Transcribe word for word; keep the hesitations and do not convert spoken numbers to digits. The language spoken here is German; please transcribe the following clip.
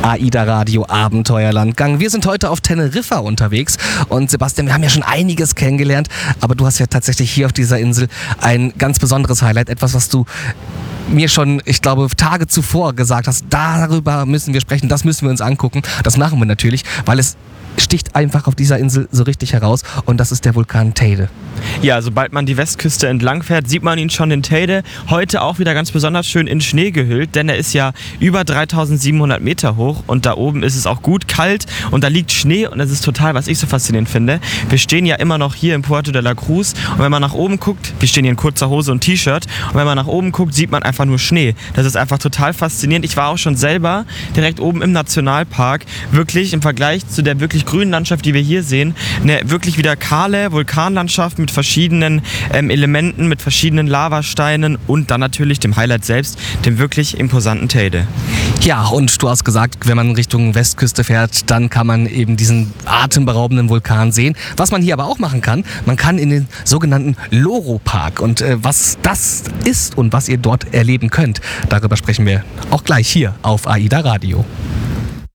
AIDA Radio Abenteuerlandgang. Wir sind heute auf Teneriffa unterwegs und Sebastian, wir haben ja schon einiges kennengelernt, aber du hast ja tatsächlich hier auf dieser Insel ein ganz besonderes Highlight, etwas, was du mir schon, ich glaube, Tage zuvor gesagt hast, darüber müssen wir sprechen, das müssen wir uns angucken. Das machen wir natürlich, weil es sticht einfach auf dieser Insel so richtig heraus und das ist der Vulkan Teide. Ja, sobald man die Westküste entlang fährt, sieht man ihn schon, den Teide. Heute auch wieder ganz besonders schön in Schnee gehüllt, denn er ist ja über dreitausendsiebenhundert Meter hoch und da oben ist es auch gut kalt und da liegt Schnee und das ist total, was ich so faszinierend finde. Wir stehen ja immer noch hier in Puerto de la Cruz und wenn man nach oben guckt, wir stehen hier in kurzer Hose und T-Shirt und wenn man nach oben guckt, sieht man einfach nur Schnee. Das ist einfach total faszinierend. Ich war auch schon selber direkt oben im Nationalpark, wirklich im Vergleich zu der wirklich grünen Landschaft, die wir hier sehen, eine wirklich wieder kahle Vulkanlandschaft mit verschiedenen ähm, Elementen, mit verschiedenen Lavasteinen und dann natürlich dem Highlight selbst, dem wirklich imposanten Teide. Ja, und du hast gesagt, wenn man Richtung Westküste fährt, dann kann man eben diesen atemberaubenden Vulkan sehen. Was man hier aber auch machen kann, man kann in den sogenannten Loro-Park und äh, was das ist und was ihr dort erleben könnt, darüber sprechen wir auch gleich hier auf AIDA Radio.